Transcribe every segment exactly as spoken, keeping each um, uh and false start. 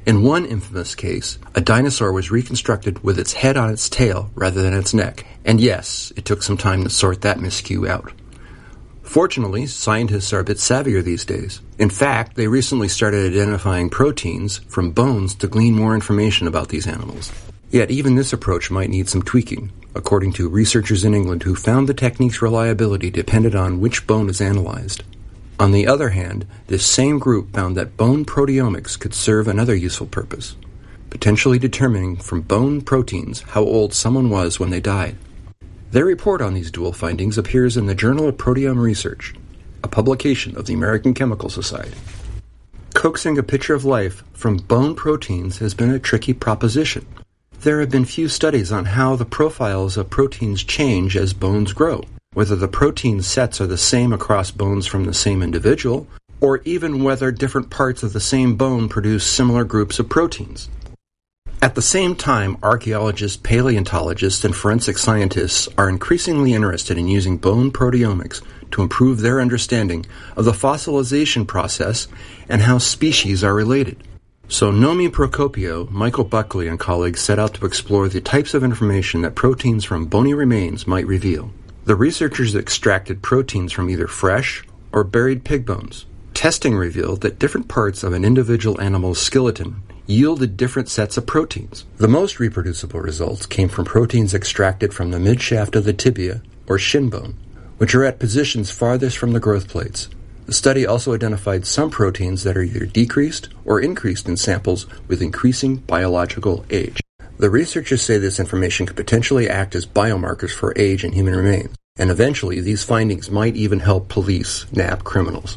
In one infamous case, a dinosaur was reconstructed with its head on its tail rather than its neck, and yes, it took some time to sort that miscue out. Fortunately, scientists are a bit savvier these days. In fact, they recently started identifying proteins from bones to glean more information about these animals. Yet even this approach might need some tweaking, according to researchers in England who found the technique's reliability depended on which bone is analyzed. On the other hand, this same group found that bone proteomics could serve another useful purpose, potentially determining from bone proteins how old someone was when they died. Their report on these dual findings appears in the Journal of Proteome Research, a publication of the American Chemical Society. Coaxing a picture of life from bone proteins has been a tricky proposition. There have been few studies on how the profiles of proteins change as bones grow, whether the protein sets are the same across bones from the same individual, or even whether different parts of the same bone produce similar groups of proteins. At the same time, archaeologists, paleontologists, and forensic scientists are increasingly interested in using bone proteomics to improve their understanding of the fossilization process and how species are related. So Nomi Procopio, Michael Buckley, and colleagues set out to explore the types of information that proteins from bony remains might reveal. The researchers extracted proteins from either fresh or buried pig bones. Testing revealed that different parts of an individual animal's skeleton yielded different sets of proteins. The most reproducible results came from proteins extracted from the midshaft of the tibia, or shin bone, which are at positions farthest from the growth plates. The study also identified some proteins that are either decreased or increased in samples with increasing biological age. The researchers say this information could potentially act as biomarkers for age in human remains, and eventually these findings might even help police nab criminals.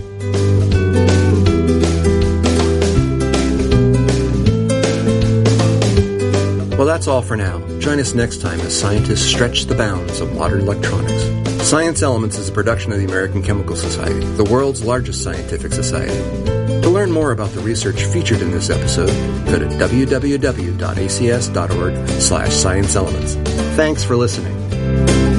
Well, that's all for now. Join us next time as scientists stretch the bounds of modern electronics. Science Elements is a production of the American Chemical Society, the world's largest scientific society. To learn more about the research featured in this episode, go to w w w dot a c s dot org slash science elements. Thanks for listening.